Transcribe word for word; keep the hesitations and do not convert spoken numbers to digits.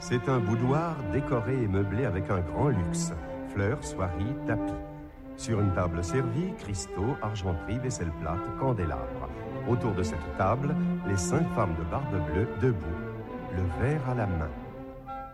C'est un boudoir décoré et meublé avec un grand luxe. Fleurs, soieries, tapis. Sur une table servie, cristaux, argenterie, vaisselle plate, candélabres. Autour de cette table, les cinq femmes de barbe bleue debout, le verre à la main.